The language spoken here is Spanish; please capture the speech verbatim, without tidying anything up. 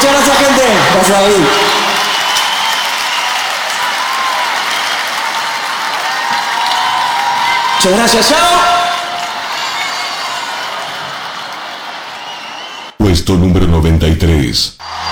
Muchas gracias, gente. Gracias, David. Muchas gracias, chao. Puesto número noventa y tres.